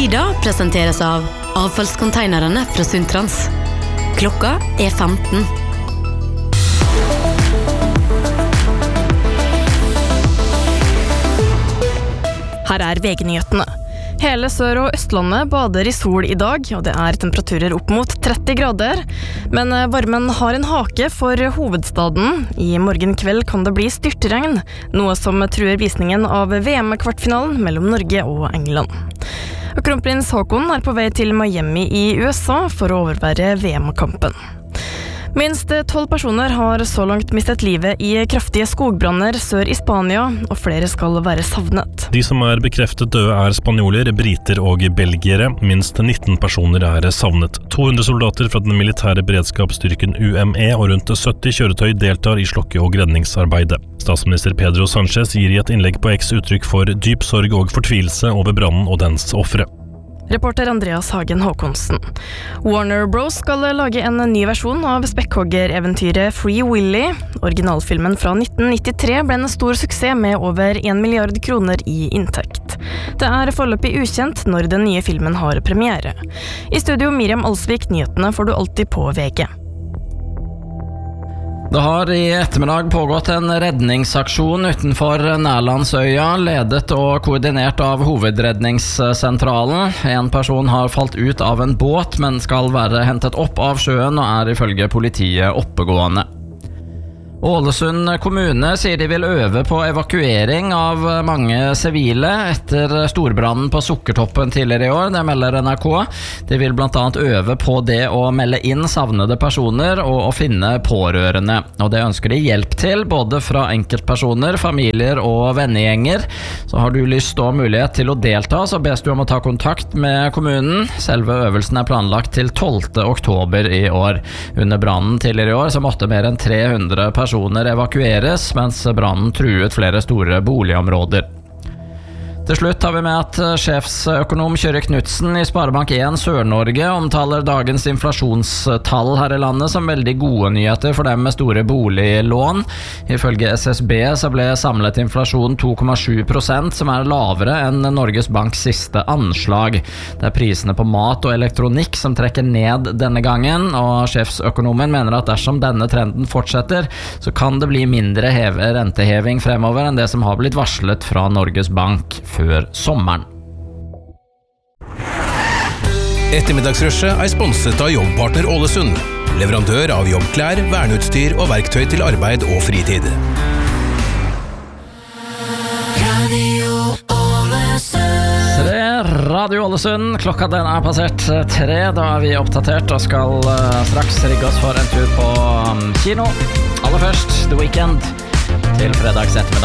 Nyhetsfrida presenteres av avfallskonteinerne fra Sundtrans. Klokka 15. Her VG-nyhetene. Hele Sør- og Østlandet bader i sol i dag, og det temperaturer opp mot 30 grader. Men varmen har en hake for hovedstaden. I morgen kveld kan det bli styrtregn, noe som truer visningen av VM-kvartfinalen mellom Norge og England. Og kronprins Haakon på vei til Miami i USA for å overvære VM-kampen. Minst 12 personer har så langt mistet livet i kraftige skogbranner sør i Spania, og flere skal være savnet. De som bekreftet døde spanjoler, briter og belgiere. Minst 19 personer savnet. 200 soldater fra den militære beredskapsstyrken UME og rundt 70 kjøretøy deltar i slokke- og redningsarbeidet. Statsminister Pedro Sánchez gir i et innlegg på X uttrykk for dyp sorg og fortvilelse over brannen og dens ofre. Reporter Andreas Hagen Håkonsen. Warner Bros. Skal lage en ny versjon av spekkhogger-eventyret Free Willy. Originalfilmen fra 1993 ble en stor suksess med over 1 milliard kroner i inntekt. Det foreløpig ukjent når den nye filmen har premiere. I studio Miriam Alsvik, nyhetene får du alltid på VG. Det har i ettermiddag pågått en redningsaksjon utenfor Nærlandsøya, ledet og koordinert av hovedredningssentralen. En person har falt ut av en båt, men skal være hentet opp av sjøen og ifølge politiet oppegående. Ålesund kommune sier de vil øve på evakuering av mange sivile etter storbrannen på Sukkertoppen tidligere i år, det melder NRK. De vil blant annet øve på det å melde inn savnede personer og å finne pårørende. Og det ønsker de hjelp til, både fra enkeltpersoner, familier og vennegjenger. Så har du lyst og mulighet til å delta, så bes du om å ta kontakt med kommunen. Selve øvelsen planlagt til 12. oktober i år. Under brannen tidligere i år så måtte mer enn 300 personer evakueres, mens brannen truet flere store boligområder. Til slutt har vi med at sjefsøkonom Kjøre Knudsen i Sparebank 1 Sør-Norge omtaler dagens inflasjonstall her i landet som veldig gode nyheter for dem med store boliglån. Ifølge SSB så ble samlet inflasjon 2,7%, som lavere enn Norges Banks siste anslag. Det prisene på mat og elektronikk som trekker ned denne gangen, og sjefsøkonomen mener at dersom denne trenden fortsetter, så kan det bli mindre renteheving fremover enn det som har blitt varslet fra Norges Bank før sommeren. Ettermiddagsrushet sponset av Jobbpartner Ålesund, leverandør av jobbklær, verneutstyr og verktøy til arbeid og fritid. Radio Ålesund, klokka den passert 3, da vi oppdatert og skal straks rigge oss for en tur på kino. Aller først The Weeknd til fredags ettermiddag.